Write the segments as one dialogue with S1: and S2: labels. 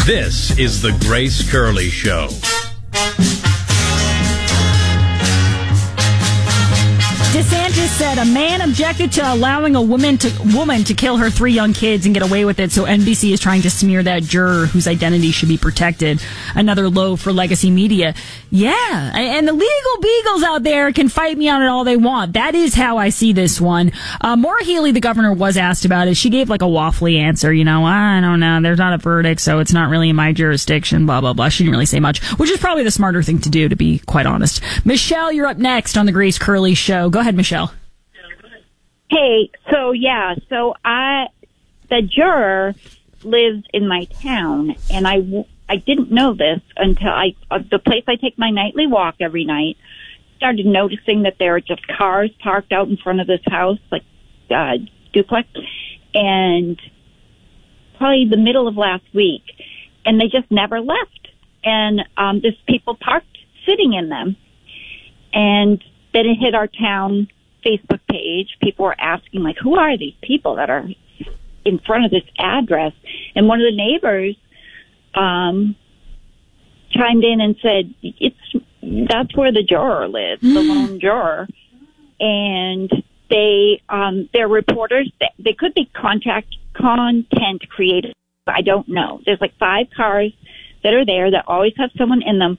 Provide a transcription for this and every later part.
S1: This is the Grace Curley Show.
S2: DeSantis said a man objected to allowing a woman to kill her 3 young kids and get away with it, so NBC is trying to smear that juror whose identity should be protected. Another low for legacy media. Yeah, and the legal beagles out there can fight me on it all they want. That is how I see this one. Maura Healey, the governor, was asked about it. She gave like a waffly answer, I don't know, there's not a verdict, so it's not really in my jurisdiction, blah, blah, blah. She didn't really say much, which is probably the smarter thing to do, to be quite honest. Michelle, you're up next on the Grace Curley Show. Go ahead, Michelle.
S3: Hey, the juror lives in my town, and I didn't know this until the place I take my nightly walk every night, started noticing that there are just cars parked out in front of this house, like duplex, and probably the middle of last week, and they just never left. And there's people parked sitting in them, and then it hit our town Facebook page. People were asking, like, who are these people that are in front of this address? And one of the neighbors chimed in and said, that's where the juror lives, the lone juror. And they're reporters. They could be content creators. I don't know. There's like 5 cars that are there that always have someone in them.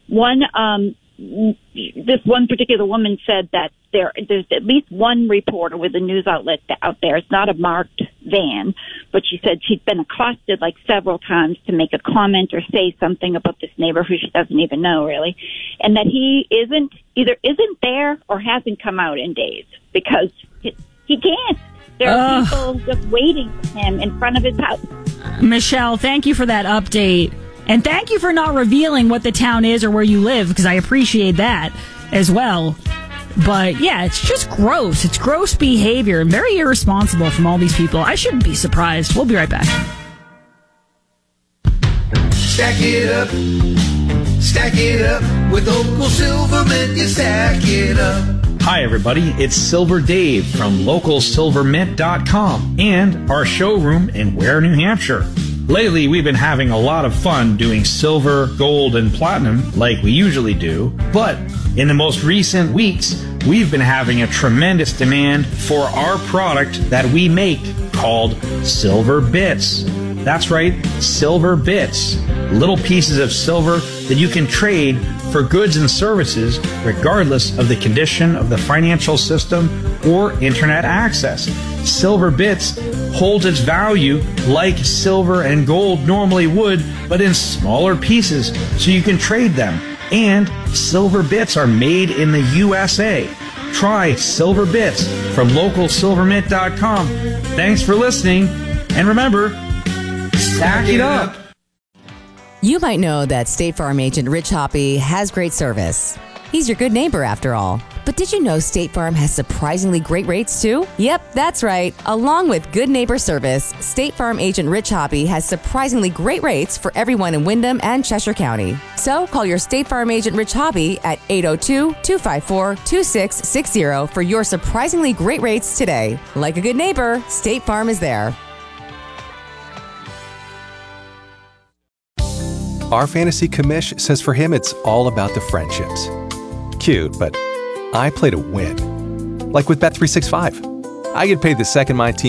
S3: This one particular woman said that there's at least one reporter with a news outlet out there. It's not a marked van, but she said she'd been accosted like several times to make a comment or say something about this neighbor who she doesn't even know really, and that he isn't there or hasn't come out in days because he can't. There are people just waiting for him in front of his house.
S2: Michelle, thank you for that update. And thank you for not revealing what the town is or where you live, because I appreciate that as well. But yeah, it's just gross. It's gross behavior and very irresponsible from all these people. I shouldn't be surprised. We'll be right back.
S4: Stack it up with Local Silvermint. You stack it up.
S5: Hi, everybody. It's Silver Dave from LocalSilvermint.com and our showroom in Ware, New Hampshire. Lately, we've been having a lot of fun doing silver, gold, and platinum like we usually do. But in the most recent weeks, we've been having a tremendous demand for our product that we make called Silver Bits. That's right, Silver Bits. Little pieces of silver that you can trade for goods and services regardless of the condition of the financial system or internet access. Silver Bits holds its value like silver and gold normally would, but in smaller pieces so you can trade them. And Silver Bits are made in the USA. Try Silver Bits from LocalSilvermint.com. Thanks for listening, and remember, stack it up.
S6: You might know that State Farm agent Rich Hoppy has great service. He's your good neighbor after all. But did you know State Farm has surprisingly great rates too? Yep, that's right. Along with good neighbor service, State Farm agent Rich Hoppy has surprisingly great rates for everyone in Windham and Cheshire County. So call your State Farm agent Rich Hoppy at 802-254-2660 for your surprisingly great rates today. Like a good neighbor, State Farm is there.
S7: Our fantasy commish says for him it's all about the friendships. Cute, but I play to win. Like with Bet365. I get paid the second my team